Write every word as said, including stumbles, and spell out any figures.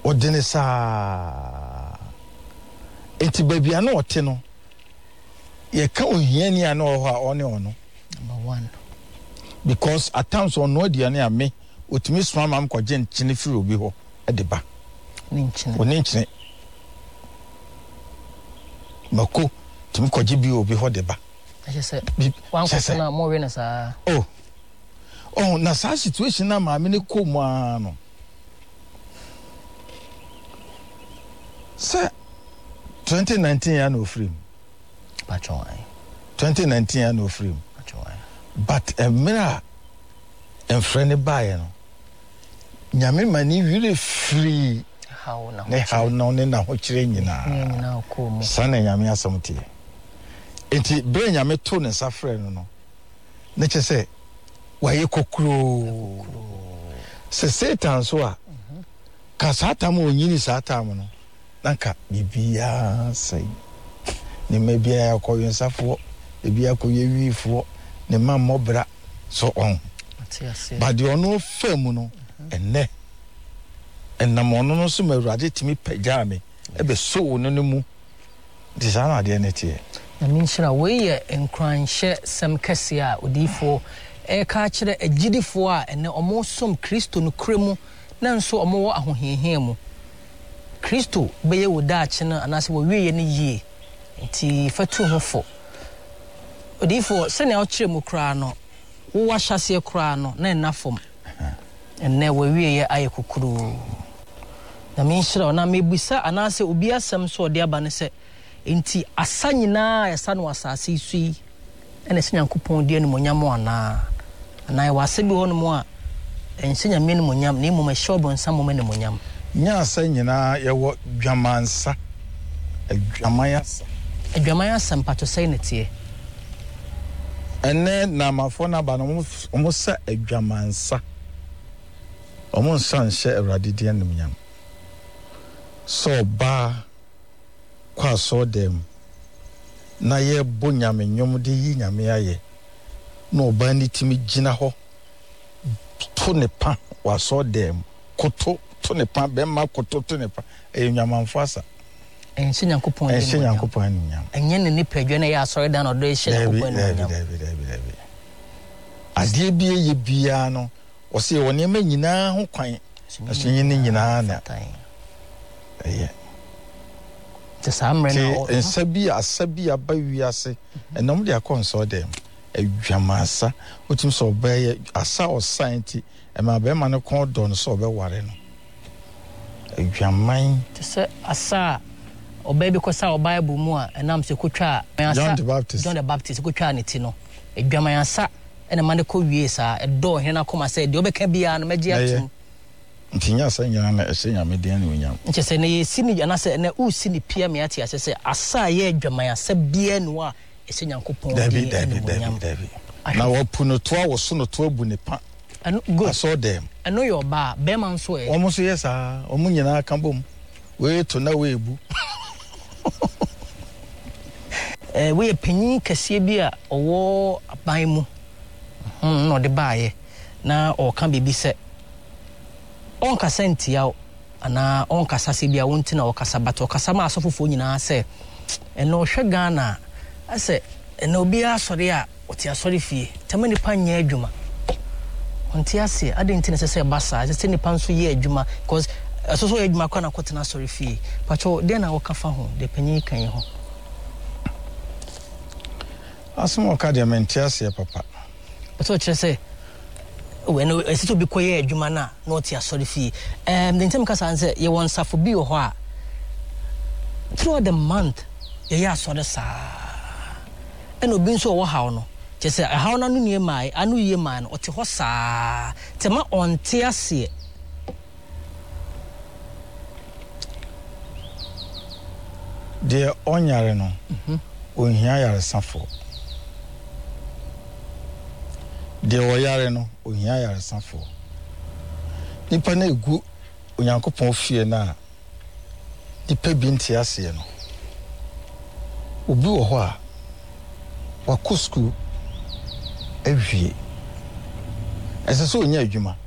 odene sa enti baby ana ote no ye ka ohiani ana o ha one ono number one because at times on no aduane ame otimi so am ko je nchine firi obi ho e de ba ni nchine oni nchine mako timi ko je bi obi ho de ba I say wan ko na mo we na sa oh oh na sa situation na ma me ne ko mu ano Sir, twenty nineteen ya no free. Patron. twenty nineteen ya no free. Patron. But a mirror and friendly buyer no. Nyame mani really free. How na? Ne how na ne na ho kire nyina. Nyina ko mu. Sana nyame asamte. Enti bre nyame to ne safre no no. Ne che se waye kokro. Se Satan so a. Ka Satan mo nyini Satan no. Nanka bibia sai ne mabia akoyo nsafo ebia akoyo wifo ne mammobra so on but the ono fam no enne enam ono no so mawurade timi pagya me ebe so no no mu disana de ne tie na minshira we ye enkranhye sem kese a odifo e ka kire agidifo a enne omo som Kristo no kremu na nso omo wo ahohehia mu Kristo beye wodache na anase wo wiye ne yie nti fatu hofo odifo se ne okire mu kra no wo wahase kra no na enafom enne wo wiye aye kokuru na minshira na mebisa anase obi asem so ode aba ne se nti asanyina yesa no asase isui ene se Nyankopon die no monyam ana ana wase bi hono mu a ense nyame no monyam na imom ehyobo nsam mo ne monyam nya asanyina ye wo dwamansa adwamayasa adwamayasa mpato sai netie ene na mafo na ba no mo sa adwamansa omo nsan hye awrade die no monyam so ba kwa so dem na ye bo nyame nyom de yi nyame aye no ba ni timi gina ho to ne pa wa so dem koto to ne pa be ma koto to ne pa e nyamanfo asa ense Nyankopon de ense Nyankopon nyam enye ne ne padwa na ya asore dan odo ehye Nyankopon nyam David David David adie bi ye bia no o se woni ma nyina ho kwan asunyi ne nyina na eye tsamre na ensabi asabi abawi ase enom de akonso dem adwamasa otim so be asa o science e ma be ma ne kon do no so be ware no adwaman tse asa oba bi ko sa o Bible mu a enam se kotwa John the Baptist John the Baptist kotwa ne ti no adwaman asa ene ma ne ko wie sa edo hena koma se de obeka bia no magi atum ntinya sa nyana na ehye nyame de ne onyam nche se ne yesi ni ana se ne usi ni pia me ati ase se asa ye adwaman asa bia no a ehye Nyankopon David David David David na wo puno to a wo so no to abu ne pa anu go aso dem anu yo ba be man so e omo so yesa omo nyina kan bom we to na we ebu eh we penyin kase bi a owo aban mu hm no de baaye na o kan bibi se on kasa ntia ana on kasa se bia wonti na o kasa bato kasa ma asofofo nyina se eno hwe Ghana ase eno obi asori a oti asori fie tamani pa nya adwuma onti ase ade nti na se se basa se ni pa nso ye adwuma because so so ye adwuma kwa na kotena asori fie pacho de na o kafa ho de panyi kan ho asmo ka de mentiase papa pacho kire se we no esito bi koye adwuma na na oti asori fie em de ntem kasa nse ye won safo bi ho a throughout the month ye ya asori sa eno bi nso wo hawo no kese hawo na no nie mai anu ye mai no oti ho sa tema onte ase de onyare no mhm ohia yare safo de oyare no ohia yare safo nipa na egu Onyankopon fie na nipa bi nti ase no obi wo ho a wa kusku ewie ese so onya adwuma